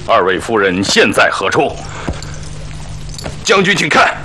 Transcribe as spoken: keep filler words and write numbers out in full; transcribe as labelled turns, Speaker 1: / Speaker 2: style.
Speaker 1: 二位夫人现在何处？将军，请看。